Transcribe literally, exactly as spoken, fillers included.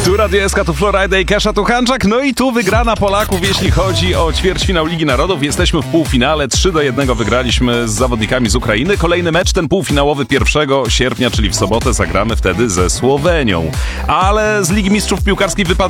Tu Radio S K, tu Florida i Kasia Tuchanczak. No i tu wygrana Polaków, jeśli chodzi o ćwierćfinał Ligi Narodów. Jesteśmy w półfinale, trzy do jednego wygraliśmy z zawodnikami z Ukrainy. Kolejny mecz, ten półfinałowy pierwszego sierpnia, czyli w sobotę, zagramy wtedy ze Słowenią. Ale z Ligi Mistrzów Piłkarskiej wypadł